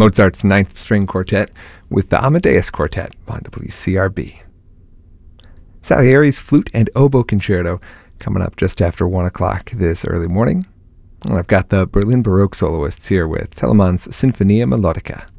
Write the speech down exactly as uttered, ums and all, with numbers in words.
Mozart's Ninth String Quartet with the Amadeus Quartet on W C R B. Salieri's Flute and Oboe Concerto coming up just after one o'clock this early morning. And I've got the Berlin Baroque soloists here with Telemann's Sinfonia Melodica.